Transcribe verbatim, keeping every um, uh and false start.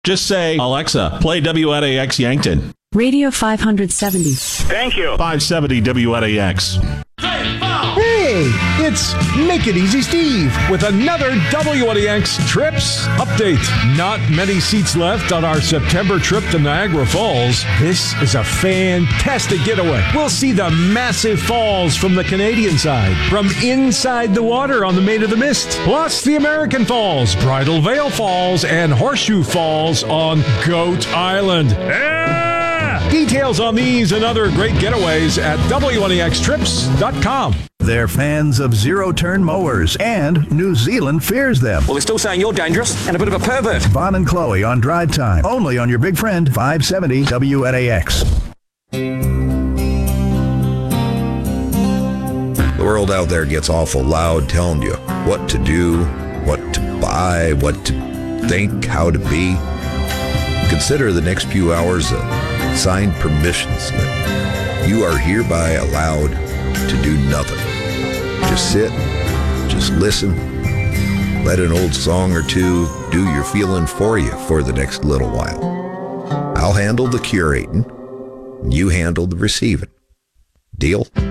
Just say, Alexa, play W N A X Yankton. Radio five seventy. Thank you. five seventy W N A X. Hey, it's Make It Easy Steve with another W N A X Trips update. Not many seats left on our September trip to Niagara Falls. This is a fantastic getaway. We'll see the massive falls from the Canadian side, from inside the water on the Maid of the Mist, plus the American Falls, Bridal Veil Falls, and Horseshoe Falls on Goat Island. Yeah! Details on these and other great getaways at W N A X trips dot com. They're fans of zero-turn mowers, and New Zealand fears them. Well, they're still saying you're dangerous and a bit of a pervert. Vaughn and Chloe on Drive Time, only on your big friend five seventy W N A X. The world out there gets awful loud telling you what to do, what to buy, what to think, how to be. Consider the next few hours of signed permissions that you are hereby allowed to do nothing. Just sit, just listen, let an old song or two do your feeling for you for the next little while. I'll handle the curating, you handle the receiving. Deal?